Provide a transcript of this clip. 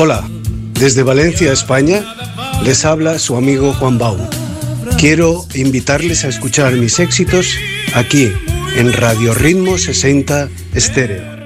Hola, desde Valencia, España, les habla su amigo Juan Bau. Quiero invitarles a escuchar mis éxitos aquí, en Radio Ritmo 60 Estéreo.